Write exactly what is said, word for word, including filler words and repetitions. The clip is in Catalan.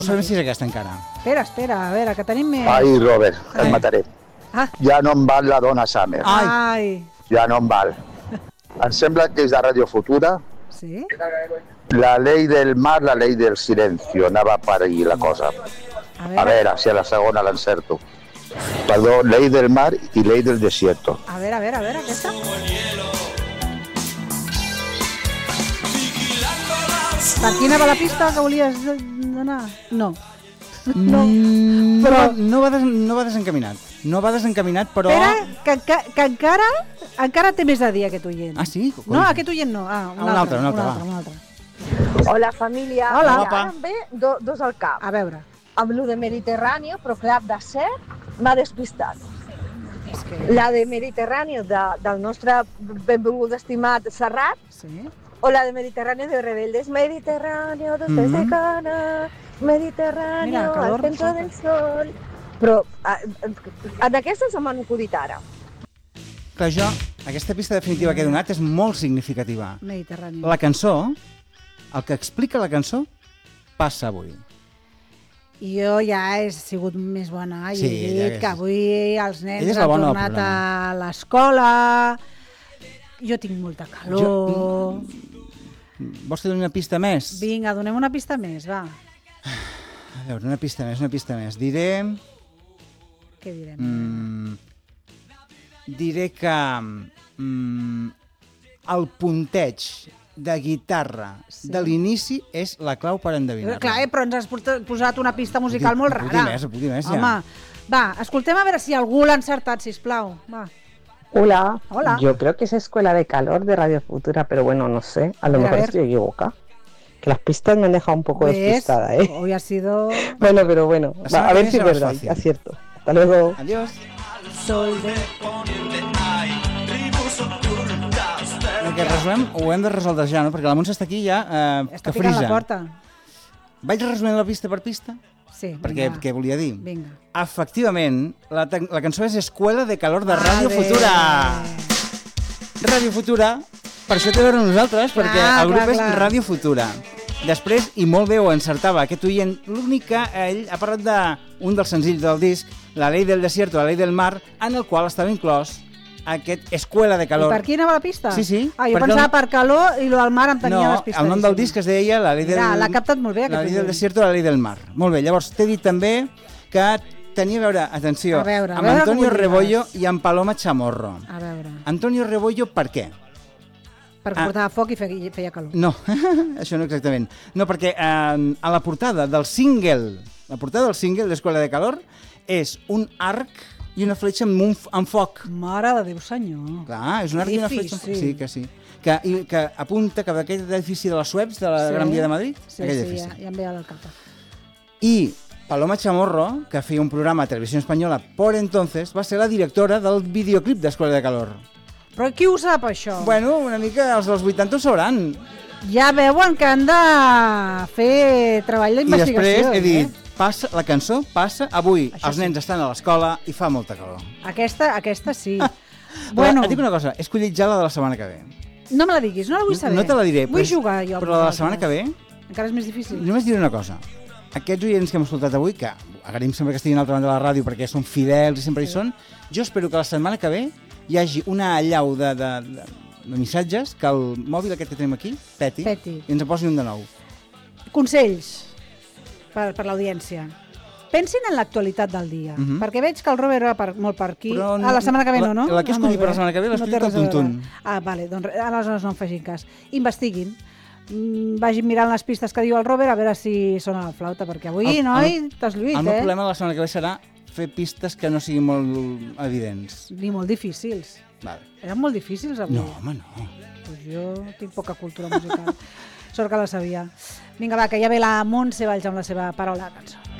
No sabem si és aquesta encara. Espera, espera, a veure, que tenim més... Ai, Robert, Ai. el mataré. Ah. Ja no em val la dona Summer. Ai. Ai. Ja no em val. Em sembla que és de Ràdio Futura. Sí? La ley del mar, la ley del silencio. Anava per ahí la cosa. A veure, A veure si a la segona l'encerto. Perdó, ley del mar i ley del desierto. a veure, a veure, a veure, aquesta. Per quina va la pista que volies donar? No. No, mm, però... no, no, va des, no va desencaminat. No va desencaminat, però... Espera, que, que, que encara, encara té més a dir aquest oient. Ah, sí? No, aquest oient no. Ah, un, un altre, un altre, un va. altre, un altre. Hola, família. Hola. Mira, ara em ve do, dos al cap. A veure. Amb lo de Mediterrani, però clar, de ser m'ha despistat. És que... La de Mediterrani de, del nostre benvolgut estimat Serrat, Sí? o la de Mediterrani de Rebeldes. Mediterráneo, dos mm -hmm. de cana, Mediterráneo, Mira, calor, al centro sota. del sol... Però a, a, d'aquestes se m'han acudit ara. Que jo, aquesta pista definitiva que he donat és molt significativa. Mediterrani. La cançó, el que explica la cançó, passa avui. I jo ja he sigut més bona i Sí, he ja dit és. que avui els nens Ella és la han bona del tornat programa. a l'escola. Jo tinc molta calor. Jo- Vols que doni una pista més? Vinga, donem una pista més, va. A veure, una pista més, una pista més. Diré... Què direm? Mm, diré que mm, el punteig de guitarra Sí. de l'inici és la clau per endevinar-la. Clar, eh, però ens has portat- posat una pista musical molt Puc dir rara. més, puc dir més, ja. Home, va, escoltem a veure si algú l'ha encertat, sisplau. Va. Hola. Hola. Yo creo que es Escuela de Calor de Radio Futura, pero bueno, no sé, a lo A ver, a mejor ver. estoy equivocada. Que las pistas me han dejado un poco ¿Ves? despistada, ¿eh? Hoy ha sido... Bueno, pero bueno, La va, semana a que ver viene si es será más verdad, fácil. acierto. Hasta luego. Adiós. Sol de... El que resolem ho hem de resoldre ja, no? Perquè la Montse està aquí ja eh, Està que picant frisa. la porta. Vaig resolent la pista per pista? Sí, Perquè vinga. què volia dir? Vinga. Efectivament, la, te- la cançó és Escuela de Calor de Ràdio Vale. Futura. Ràdio Futura, per això té a veure amb nosaltres, Clar, perquè el grup clar, és clar. Ràdio Futura. Després, i molt bé ho encertava, aquest oient, l'únic que ell ha parlat d'un dels senzills del disc, La Ley del Desierto, La Ley del Mar, en el qual estava inclòs aquest Escuela de Calor. I per quina va la pista? Sí, sí. Ah, jo perquè pensava el- per calor i lo del mar em tenia No, despistadíssima. el nom del disc es deia La Ley del... Mira, l'ha captat molt bé, aquest La Ley del oient. Desierto, La Ley del Mar. Molt bé, llavors t'he dit també que tenia a veure, atenció, A veure, a amb veure Antonio com ho Rebollo digues. i amb Paloma Chamorro. A veure, Antonio Rebollo, per què? perquè Ah. portava foc i feia, feia calor. No, això no exactament. No, perquè eh, a la portada del single, la portada del single d'Escuela de Calor és un arc i una fletxa amb, un, f- amb foc. Mare de Déu, senyor. Clar, és un arc i una fletxa amb foc. Difícil. Sí, que sí. Que, i, que apunta cap a aquest edifici de les Sueps, de la Sí. Gran Via de Madrid. Sí, aquell sí, edifici. ja, ja em ve al cap. I Paloma Chamorro, que feia un programa a Televisió Espanyola por entonces, va ser la directora del videoclip d'Escuela de Calor. Però qui ho sap, això? Bueno, una mica els dels vuitanta ho sabran. Ja veuen que han de fer treball I d'investigació. després he eh? dit, passa, la cançó passa avui. Això Els sí. nens estan a l'escola i fa molta calor. Aquesta, aquesta sí. Bueno, bueno, et dic una cosa, he escollit ja la de la setmana que ve. no me la diguis, no la vull saber. No te la diré. Vull però és- jugar jo. amb Però la vosaltres. setmana que ve, Encara és més difícil. només diré una cosa. Aquests oients que hem escoltat avui, que agraïm sempre que estiguin a l'altra banda de la ràdio perquè són fidels i sempre hi són, jo espero que la setmana que ve hi hagi una allau de, de, de, de missatges que el mòbil aquest que tenim aquí peti, Peti. i ens en posin un de nou. Consells per, per l'audiència. Pensin en l'actualitat del dia, Mhm. perquè veig que el Robert va per, molt per aquí. Però no- a la setmana que ve no, no? la- la que he Ah, molt escollit per la bé. setmana que ve l'he No té escollit res a al veure. tuntun. Ah, vale, doncs re- aleshores no em facin cas. Investiguin. Mm, vagin mirant les pistes que diu el Robert a veure si sona la flauta, perquè avui, El- noi, el- t'has lluit, El meu eh? problema la setmana que ve serà fer pistes que no siguin molt evidents. Ni molt difícils. Vale. Eren molt difícils avui. No, home, no. Pues jo tinc poca cultura musical. Sort que la sabia. Vinga, va, que ja ve la Montse Valls amb la seva paraula de cançó.